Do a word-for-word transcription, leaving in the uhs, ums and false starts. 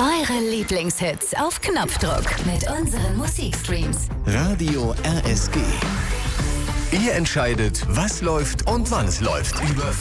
Eure Lieblingshits auf Knopfdruck mit unseren Musikstreams. Radio R S G. Ihr entscheidet, was läuft und wann es läuft. Über